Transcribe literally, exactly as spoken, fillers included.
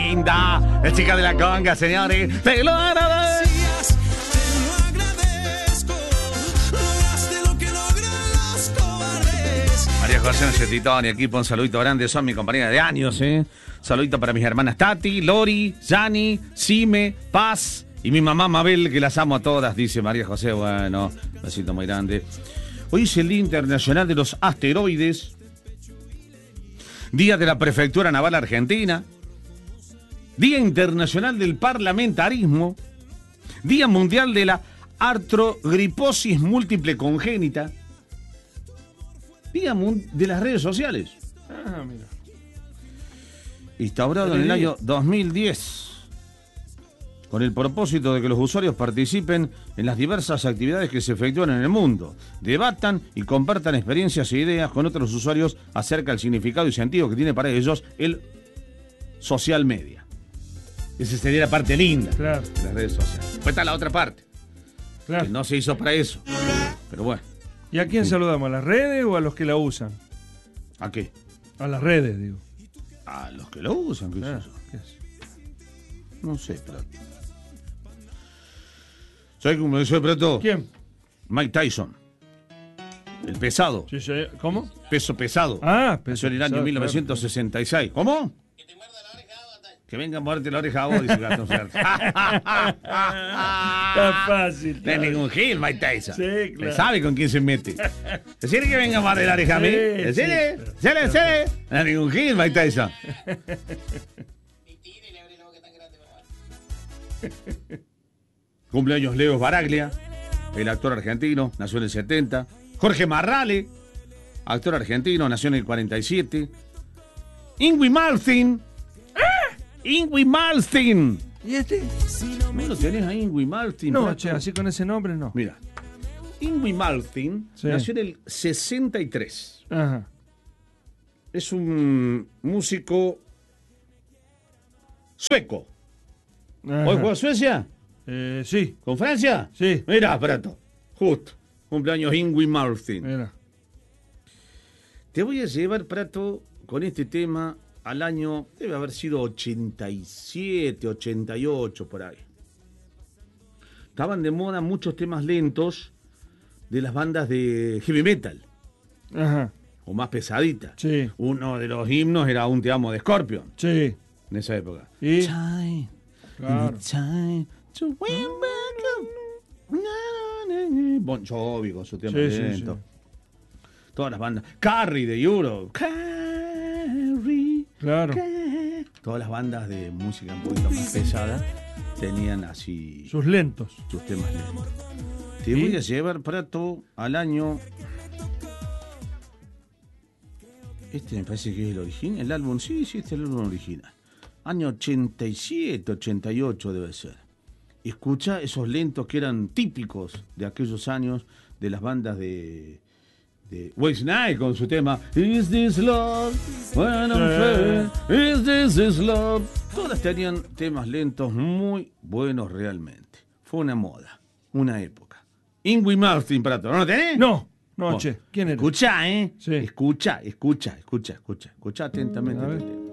linda. La chica de la conga, señores. Te lo agradezco. María José Necesitón y equipo, un saludito grande. Son mi compañera de años, ¿eh? Saludito para mis hermanas Tati, Lori, Yani, Sime, Paz y mi mamá Mabel, que las amo a todas, dice María José. Bueno, un besito muy grande. Hoy es el Día Internacional de los Asteroides, Día de la Prefectura Naval Argentina, Día Internacional del Parlamentarismo, Día Mundial de la Artrogriposis Múltiple Congénita, Día de las Redes Sociales. Ah, mira. Instaurado en el año dos mil diez, con el propósito de que los usuarios participen en las diversas actividades que se efectúan en el mundo, debatan y compartan experiencias e ideas con otros usuarios acerca del significado y sentido que tiene para ellos el social media. Esa sería la parte linda, claro, de las redes sociales. Después está la otra parte, claro, que no se hizo para eso. Pero bueno. ¿Y a quién sí saludamos? ¿A las redes o a los que la usan? ¿A qué? A las redes, digo. A los que lo usan, ¿qué Ah, es eso? ¿qué es? No sé, pero... ¿Sabes cómo dice Prato? ¿Quién? Mike Tyson. El pesado. Sí, sí. ¿Cómo? Peso pesado. Ah, peso Nació en el año pesado, mil novecientos sesenta y seis. claro. ¿Cómo? Que te muerda la oreja a vos. Que venga a morderte la oreja a vos, dice Gastón Cerdo. Está fácil. No es ningún gil, Mike Tyson. Sí, claro. Él sabe con quién se mete. ¿Decirle que venga a morder la oreja a mí? Sí, ¿Decirle? sí, ¿Decirle? ¿Decirle? No es ningún gil, Mike Tyson. Cumpleaños Leo Baraglia, el actor argentino, nació en el setenta. Jorge Marrale, actor argentino, nació en el cuarenta y siete. Ingui Malmsteen. ¡Ah! Ingui Malmsteen. ¿Y este? ¿No lo tenés a Ingui Malmsteen? No, Prato? che, así con ese nombre no. Mira, Ingui Malmsteen Sí. nació en el sesenta y tres. Ajá. Es un músico sueco. Ajá. ¿Hoy juega Suecia? Eh, sí, ¿Con Francia? sí. Mira, Prato, justo. Cumpleaños Ingui Malmsteen. Mira. Te voy a llevar, Prato, con este tema al año, debe haber sido ochenta y siete, ochenta y ocho, por ahí. Estaban de moda muchos temas lentos de las bandas de heavy metal, Ajá. o más pesaditas. Sí. Uno de los himnos era Un Te Amo de Scorpion, Sí. en esa época. Y. Time, Claro. time to win back. Na, na, na. Bon Jovi con su tema Sí, sí, lento. sí. Todas las bandas. Carrie de Europe. Carrie. Claro. Carrie. Todas las bandas de música un poquito más pesada tenían así Sus lentos. sus temas lentos. Te ¿Y? voy a llevar, Prato, al año... Este me parece que es el original. El álbum, sí, sí, este es el álbum original. Año ochenta y siete, ochenta y ocho debe ser. Escucha esos lentos que eran típicos de aquellos años de las bandas de... de Waste Night con su tema Is This Love? When I'm fair, Is This Is Love? Todas tenían temas lentos muy buenos realmente. Fue una moda, una época. Ingui Malmsteen, Prato, ¿no lo tenés? No, no, Bueno, che. ¿Quién era? Escucha, ¿eh? Sí. Escucha, escucha, escucha, escucha. Escucha atentamente. A ver. este tema.